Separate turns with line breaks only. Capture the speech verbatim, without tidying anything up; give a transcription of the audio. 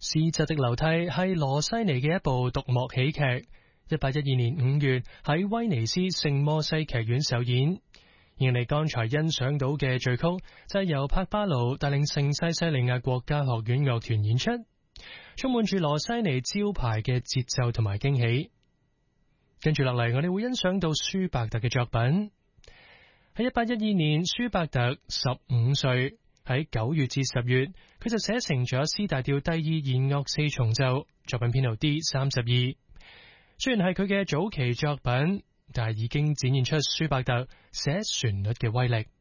屍質的樓梯係羅西尼嘅一部獨幕喜劇，一八一二年五月喺威尼斯聖摩西劇院首演。而你剛才欣賞到嘅序曲就係由柏巴魯帶領聖西西里亞國家學院樂團演出，充滿住羅西尼招牌嘅節奏同埋驚喜。跟住落嚟，我哋會欣賞到舒伯特嘅作品。喺一八一二年，舒伯特十五歲，喺九月至十月，佢就寫成咗 C 大調第二弦樂四重奏，作品編號 D 三十二。雖然係佢嘅早期作品，但係已經展現出舒伯特寫旋律嘅威力。